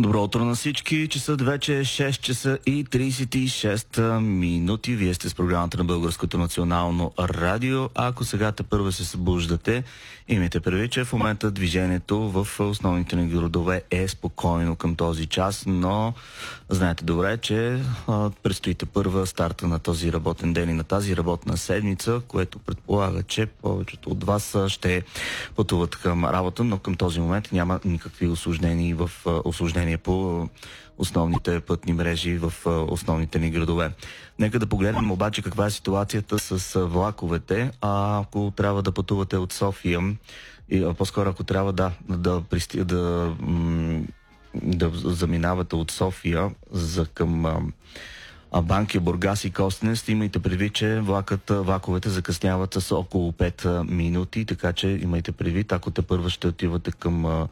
Добро утро на всички. Часът вече е 6 часа и 36 минути. Вие сте с програмата на Българското национално радио. Ако сега първо се събуждате, имайте предвид, че в момента движението в основните ни градове е спокойно към този час, но знаете добре, че предстоите първа старта на този работен ден и на тази работна седмица, което предполага, че повечето от вас ще пътуват към работа, но към този момент няма никакви усложнения по основните пътни мрежи в основните ни градове. Нека да погледнем обаче каква е ситуацията с влаковете. Ако трябва да пътувате от София, по-скоро ако трябва да заминавате от София към Банкя, Бургас и Костенец, имайте предвид, че влаковете закъсняват с около 5 минути, така че имайте предвид, ако първо ще отивате към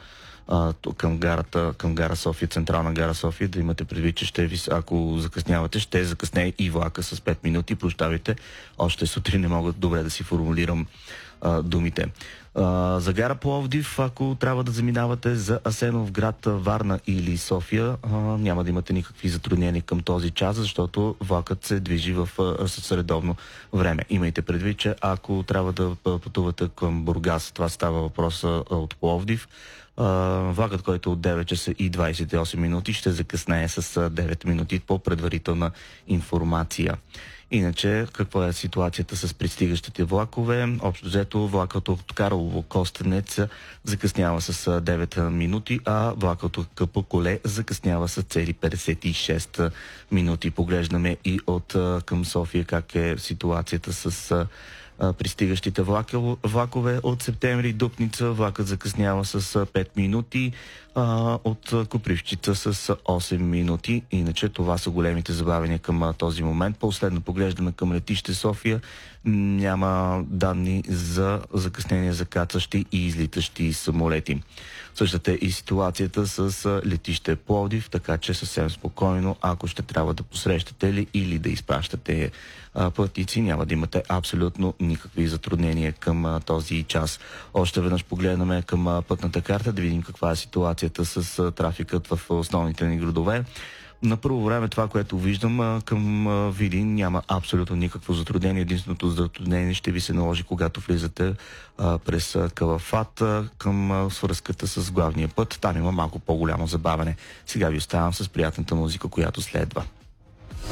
гара София, централна гара София, да имате предвид, че ако закъснявате, ще закъсне и влака с 5 минути. Прощавайте, още сутрин не мога добре да си формулирам думите. За гара Пловдив, ако трябва да заминавате за Асеновград, Варна или София, няма да имате никакви затруднения към този час, защото влакът се движи с редовно време. Имайте предвид, че ако трябва да пътувате към Бургас, това става въпроса от Пловдив, влакът, който от 9 часа и 28 минути ще закъснее с 9 минути по предварителна информация. Иначе, каква е ситуацията с пристигащите влакове? Общо взето, влакът от Карлово Костенец закъснява с 9 минути, а влакът от Капъкуле закъснява с цели 56 минути. Поглеждаме и от към София как е ситуацията с пристигащите влакове от Септември. Дупница влакът закъснява с 5 минути, от Копривщица с 8 минути. Иначе това са големите забавения към този момент. Последно поглеждаме към летище София. Няма данни за закъснения за кацащи и излитащи самолети. Същата е и ситуацията с летище Пловдив, така че съвсем спокойно, ако ще трябва да посрещате или да изпращате пътници, няма да имате абсолютно никакви затруднения към този час. Още веднъж погледнаме към пътната карта, да видим каква е ситуацията с трафикът в основните ни градове. На първо време това, което виждам към Видин, няма абсолютно никакво затруднение. Единственото затруднение ще ви се наложи, когато влизате през Калафат към свръзката с главния път. Там има малко по-голямо забавяне. Сега ви оставам с приятната музика, която следва.